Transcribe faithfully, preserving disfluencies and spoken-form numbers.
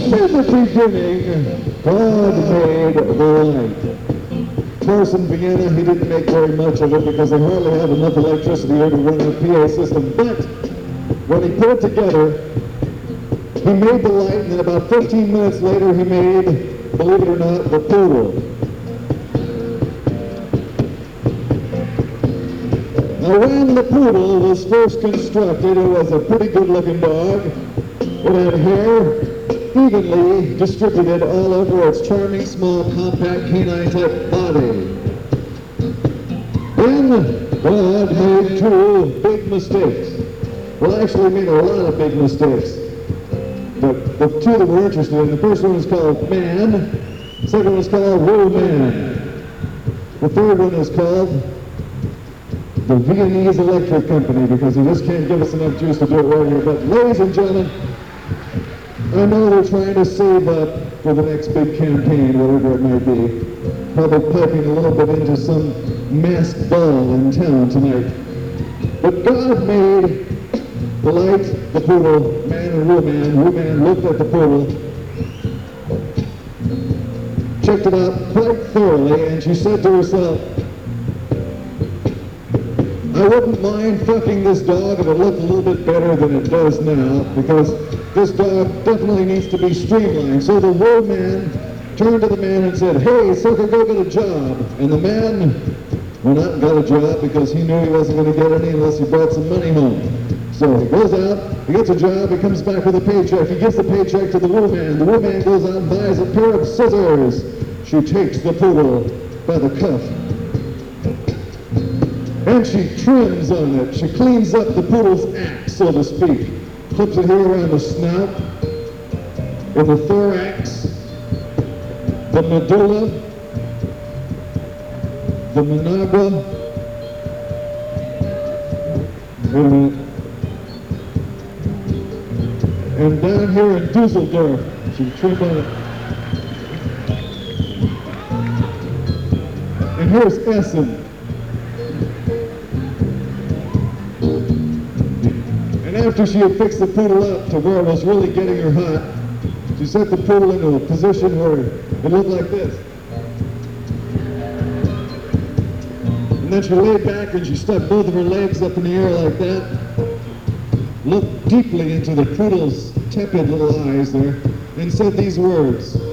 In the beginning, God made the light. Of course, in Vienna, he didn't make very much of it because they hardly have enough electricity here to run a P A system. But when he put it together, he made the light, and then about fifteen minutes later, he made, believe it or not, the poodle. Now, when the poodle was first constructed, it was a pretty good-looking dog. It had hair evenly distributed all over its charming, small, compact, canine-type body. Then God made two big mistakes. Well, actually, he made a lot of big mistakes. But the two that we're interested in, the first one is called man, the second one is called woman. The third one is called the Viennese Electric Company, because he just can't give us enough juice to do it right here. But ladies and gentlemen, I know they're trying to save up for the next big campaign, whatever it might be. Probably piping a little bit into some masked ball in town tonight. But God made the light, the poodle, man and woman. Woman looked at the poodle, checked it out quite thoroughly, and she said to herself, I wouldn't mind fucking this dog if it looked a little bit better than it does now, because this dog definitely needs to be streamlined. So the woman turned to the man and said, hey, sucker, go get a job. And the man went out and got a job because he knew he wasn't going to get any unless he brought some money home. So he goes out, he gets a job, he comes back with a paycheck, he gives the paycheck to the woman. The woman goes out and buys a pair of scissors. She takes the poodle by the cuff, and she trims on it. She cleans up the poodle's act, so to speak. Clips it here around the snout, in the thorax, the medulla, the menagua, wait a minute, and down here in Dusseldorf, she trimmed on it. And here's Essen. After she had fixed the poodle up to where it was really getting her hot, she set the poodle into a position where it looked like this. And then she laid back and she stuck both of her legs up in the air like that, looked deeply into the poodle's tepid little eyes there, and said these words.